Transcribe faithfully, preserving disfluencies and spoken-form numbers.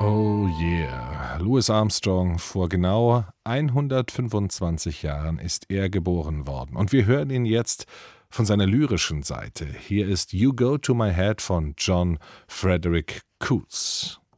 Oh yeah. Louis Armstrong, vor genau hundertfünfundzwanzig Jahren ist er geboren worden. Und wir hören ihn jetzt von seiner lyrischen Seite. Hier ist You Go to My Head von John Frederick Coots.